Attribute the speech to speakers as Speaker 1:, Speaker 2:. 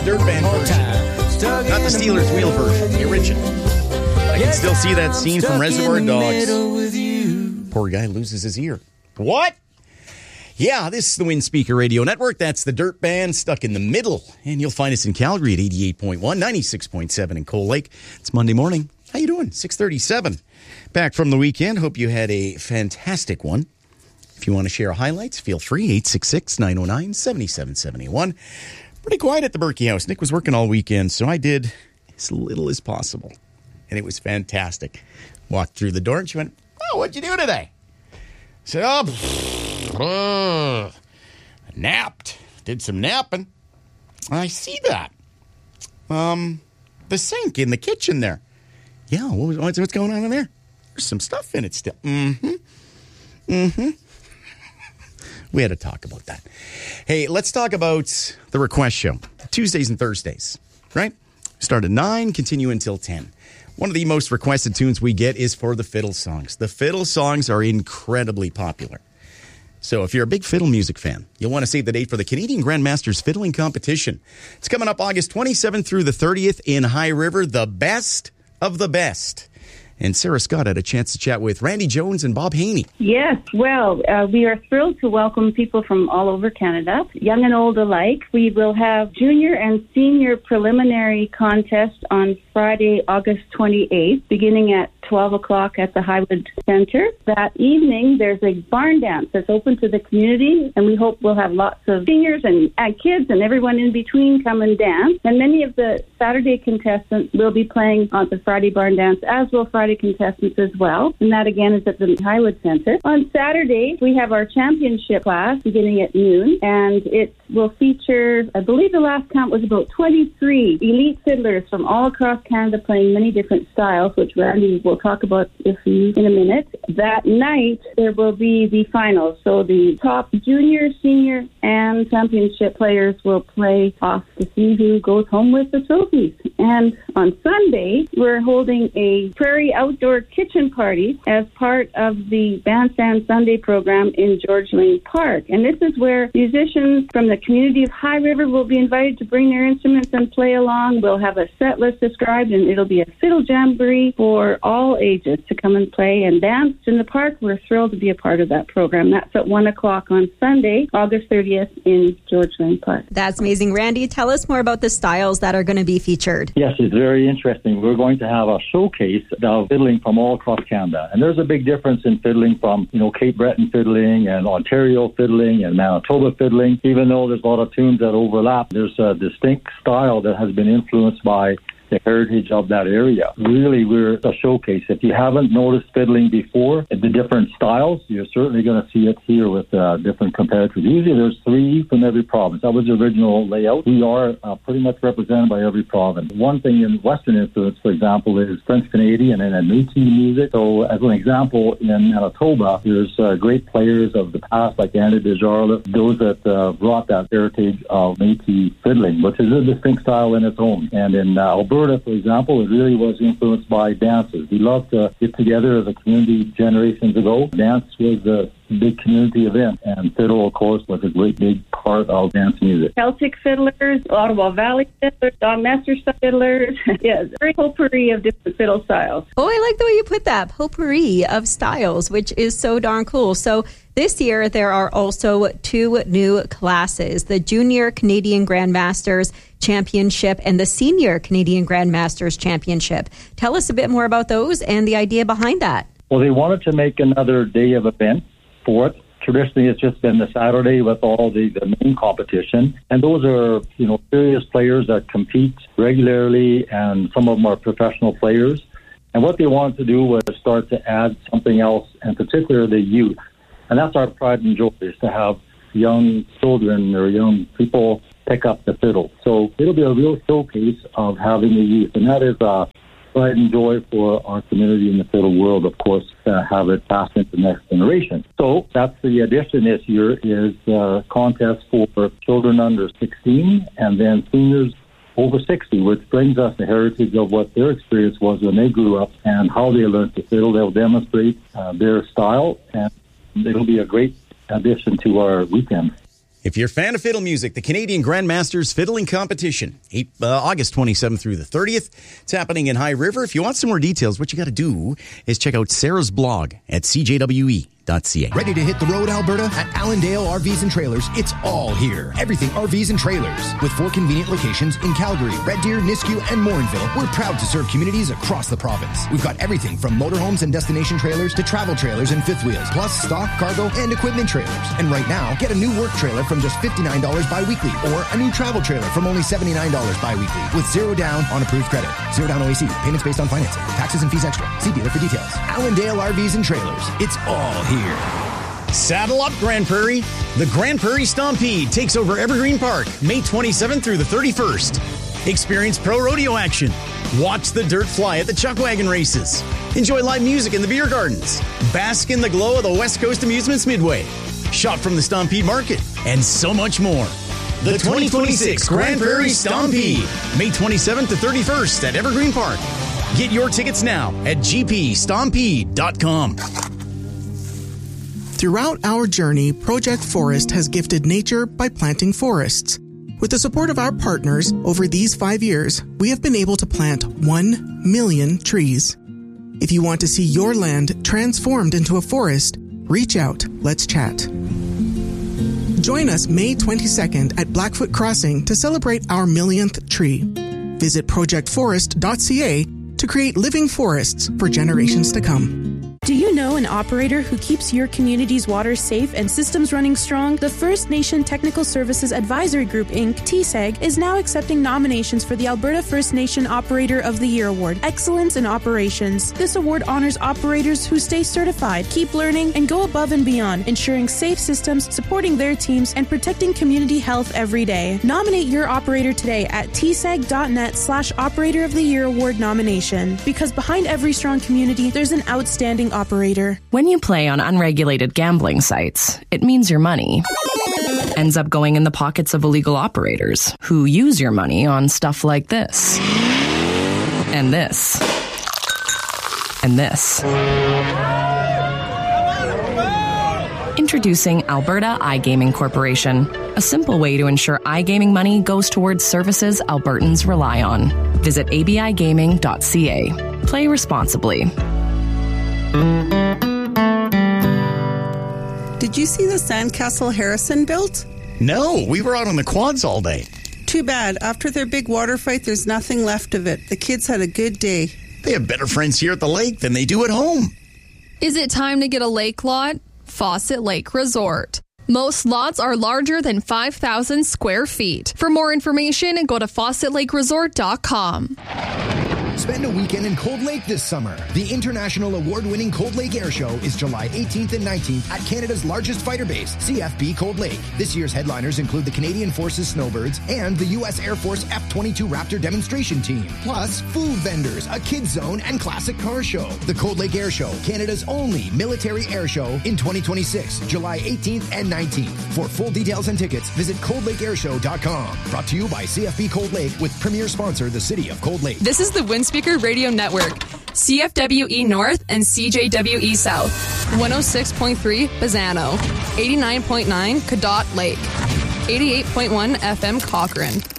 Speaker 1: Dirt Band version. Not the Steelers wheel version, the original. I can still see that scene from Reservoir Dogs. Poor guy loses his ear. What? Yeah, this is the Windspeaker Radio Network. That's the Dirt Band, Stuck in the Middle. And you'll find us in Calgary at 88.1, 96.7 in Cold Lake. It's Monday morning. How you doing? 6:37. Back from the weekend. Hope you had a fantastic one. If you want to share highlights, feel free. 866-909-7771. Pretty quiet at the Berkey House. Nick was working all weekend, so I did as little as possible. And it was fantastic. Walked through the door and she went, "Oh, what'd you do today?" I said, I napped. Did some napping. I see that. The sink in the kitchen there. Yeah, what's going on in there? There's some stuff in it still. We had to talk about that. Hey, let's talk about the request show. Tuesdays and Thursdays, right? Start at 9, continue until 10. One of the most requested tunes we get is for the fiddle songs. The fiddle songs are incredibly popular. So if you're a big fiddle music fan, you'll want to save the date for the Canadian Grandmasters Fiddling Competition. It's coming up August 27th through the 30th in High River, the best of the best. And Sarah Scott had a chance to chat with Randy Jones and Bob Haney.
Speaker 2: Yes, well, we are thrilled to welcome people from all over Canada, young and old alike. We will have junior and senior preliminary contest on Friday, August 28th, beginning at 12 o'clock at the Highwood Centre. That evening, there's a barn dance that's open to the community, and we hope we'll have lots of seniors and kids and everyone in between come and dance. And many of the Saturday contestants will be playing on the Friday barn dance, as will Friday contestants as well. And that, again, is at the Highwood Centre. On Saturday, we have our championship class beginning at noon, and it will feature, I believe the last count was about 23 elite fiddlers from all across Canada playing many different styles, which Randy will talk about in a minute. That night, there will be the finals. So the top junior, senior, and championship players will play off to see who goes home with the trophies. And on Sunday, we're holding a prairie outdoor kitchen party as part of the Bandstand Sunday program in George Lane Park. And this is where musicians from the community of High River will be invited to bring their instruments and play along. We'll have a set list described, and it'll be a fiddle jamboree for all ages to come and play and dance in the park. We're thrilled to be a part of that program. That's at 1 o'clock on Sunday, August 30th in George Lane Park.
Speaker 3: That's amazing. Randy, tell us more about the styles that are going to be featured.
Speaker 4: Yes, it's very interesting. We're going to have a showcase of fiddling from all across Canada. And there's a big difference in fiddling from, Cape Breton fiddling and Ontario fiddling and Manitoba fiddling. Even though there's a lot of tunes that overlap, there's a distinct style that has been influenced by the heritage of that area. Really, we're a showcase. If you haven't noticed fiddling before, the different styles, you're certainly going to see it here with different competitors. Usually there's 3 from every province. That was the original layout. We are pretty much represented by every province. One thing in Western influence, for example, is French Canadian and Métis music. So as an example, in Manitoba, there's great players of the past like Andy Desjardins, those that brought that heritage of Métis fiddling, which is a distinct style in its own. And in Alberta, for example, it really was influenced by dances. We loved to get together as a community generations ago. Dance was a big community event, and fiddle, of course, was a great big part of dance music.
Speaker 2: Celtic fiddlers, Ottawa Valley fiddlers, Don Master fiddlers. Yes, very potpourri of different fiddle styles.
Speaker 3: Oh, I like the way you put that, potpourri of styles, which is so darn cool. So this year, there are also 2 new classes, the Junior Canadian Grandmasters Championship and the Senior Canadian Grandmasters Championship. Tell us a bit more about those and the idea behind that.
Speaker 4: Well, they wanted to make another day of event for it. Traditionally, it's just been the Saturday with all the main competition. And those are, serious players that compete regularly, and some of them are professional players. And what they wanted to do was start to add something else, in particular the youth. And that's our pride and joy, is to have young children or young people pick up the fiddle. So it'll be a real showcase of having the youth. And that is pride and joy for our community in the fiddle world, of course, to have it pass into the next generation. So that's the addition this year, is a contest for children under 16 and then seniors over 60, which brings us the heritage of what their experience was when they grew up and how they learned to fiddle. They'll demonstrate their style, and it'll be a great addition to our weekend.
Speaker 1: If you're a fan of fiddle music, the Canadian Grandmasters Fiddling Competition, August 27th through the 30th. It's happening in High River. If you want some more details, what you got to do is check out Sarah's blog at cjwe.ca.
Speaker 5: Ready to hit the road, Alberta? At Allendale RVs and Trailers, it's all here. Everything RVs and trailers. With 4 convenient locations in Calgary, Red Deer, Nisku, and Morinville, we're proud to serve communities across the province. We've got everything from motorhomes and destination trailers to travel trailers and fifth wheels, plus stock, cargo, and equipment trailers. And right now, get a new work trailer from just $59 bi-weekly, or a new travel trailer from only $79 bi-weekly, with zero down on approved credit. Zero down OAC. Payments based on financing. Taxes and fees extra. See dealer for details. Allendale RVs and Trailers. It's all here.
Speaker 1: Saddle up, Grand Prairie. The Grand Prairie Stompede takes over Evergreen Park, May 27th through the 31st. Experience pro rodeo action. Watch the dirt fly at the Chuck Wagon races. Enjoy live music in the beer gardens. Bask in the glow of the West Coast Amusements Midway. Shop from the Stompede Market, and so much more. The 2026 Grand Prairie Stompede, May 27th to 31st at Evergreen Park. Get your tickets now at gpstompede.com.
Speaker 6: Throughout our journey, Project Forest has gifted nature by planting forests. With the support of our partners, over these 5 years, we have been able to plant 1 million trees. If you want to see your land transformed into a forest, reach out. Let's chat. Join us May 22nd at Blackfoot Crossing to celebrate our millionth tree. Visit projectforest.ca to create living forests for generations to come.
Speaker 7: Do you know an operator who keeps your community's water safe and systems running strong? The First Nation Technical Services Advisory Group, Inc., TSEG, is now accepting nominations for the Alberta First Nation Operator of the Year Award, Excellence in Operations. This award honors operators who stay certified, keep learning, and go above and beyond, ensuring safe systems, supporting their teams, and protecting community health every day. Nominate your operator today at tseg.net/Operator of the Year Award nomination. Because behind every strong community, there's an outstanding operator.
Speaker 8: When you play on unregulated gambling sites, it means your money ends up going in the pockets of illegal operators who use your money on stuff like this. And this. And this. Introducing Alberta iGaming Corporation, a simple way to ensure iGaming money goes towards services Albertans rely on. Visit abigaming.ca. Play responsibly.
Speaker 9: Did you see the sandcastle Harrison built?
Speaker 1: No, we were out on the quads all day.
Speaker 9: Too bad. After their big water fight, there's nothing left of it. The kids had a good day.
Speaker 1: They have better friends here at the lake than they do at home.
Speaker 10: Is it time to get a lake lot? Fawcett Lake Resort. Most lots are larger than 5,000 square feet. For more information, go to fawcettlakeresort.com.
Speaker 5: Spend a weekend in Cold Lake this summer. The international award-winning Cold Lake Air Show is July 18th and 19th at Canada's largest fighter base, CFB Cold Lake. This year's headliners include the Canadian Forces Snowbirds and the U.S. Air Force F-22 Raptor demonstration team. Plus, food vendors, a kids zone, and classic car show. The Cold Lake Air Show, Canada's only military air show in 2026, July 18th and 19th. For full details and tickets, visit coldlakeairshow.com. Brought to you by CFB Cold Lake with premier sponsor, the City of Cold Lake.
Speaker 11: This is the Windspeaker Radio Network, CFWE North and CJWE South, 106.3 Bazzano, 89.9 Cadott Lake, 88.1 FM Cochrane.